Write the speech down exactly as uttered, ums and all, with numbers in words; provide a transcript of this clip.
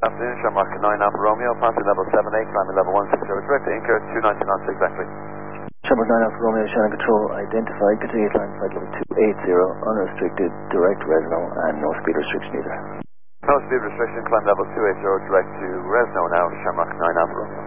Afternoon, Shamrock nine Alpha Romeo, passing level seven eight, climbing level one six zero, direct to Inker, two ninety knots exactly. Shamrock nine Alpha Romeo, Shannon Control, identified, continue climb flight level two eight zero, unrestricted, direct Resno, and no speed restriction either. No speed restriction, climb level two eight zero, direct to Resno now, Shamrock nine Alpha Romeo.